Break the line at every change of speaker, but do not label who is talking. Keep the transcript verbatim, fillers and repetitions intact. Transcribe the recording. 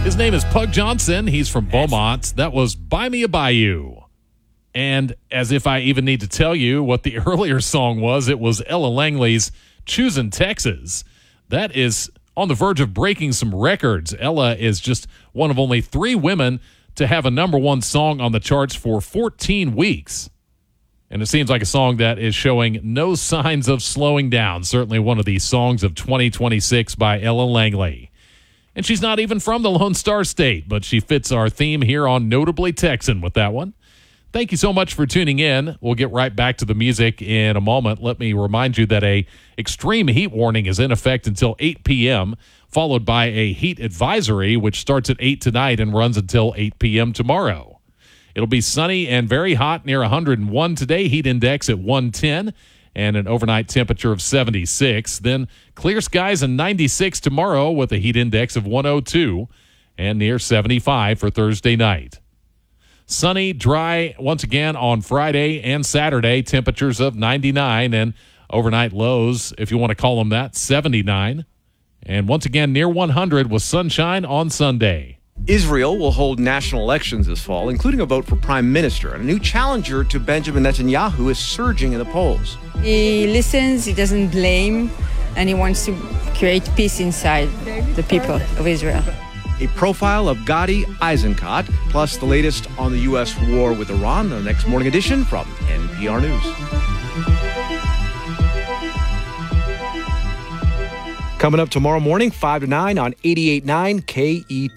His name is Pug Johnson. He's from Beaumont. That was Buy Me a Bayou. And as if I even need to tell you what the earlier song was, it was Ella Langley's Choosin' Texas. That is on the verge of breaking some records. Ella is just one of only three women to have a number one song on the charts for fourteen weeks. And it seems like a song that is showing no signs of slowing down. Certainly one of the songs of twenty twenty-six by Ella Langley. And she's not even from the Lone Star State, but she fits our theme here on Notably Texan with that one. Thank you so much for tuning in. We'll get right back to the music in a moment. Let me remind you that a extreme heat warning is in effect until eight p.m., followed by a heat advisory, which starts at eight tonight and runs until eight p.m. tomorrow. It'll be sunny and very hot, near one hundred one today, heat index at one ten, and an overnight temperature of seventy-six. Then clear skies and ninety-six tomorrow with a heat index of one oh two and near seventy-five for Thursday night. Sunny, dry once again on Friday and Saturday, temperatures of ninety-nine and overnight lows, if you want to call them that, seventy-nine. And once again, near one hundred with sunshine on Sunday.
Israel will hold national elections this fall, including a vote for prime minister. And a new challenger to Benjamin Netanyahu is surging in the polls.
He listens, he doesn't blame, and he wants to create peace inside the people of Israel.
A profile of Gadi Eisenkot, plus the latest on the U S war with Iran, the next morning edition from N P R News. Coming up tomorrow morning, five to nine on eighty-eight point nine K E T.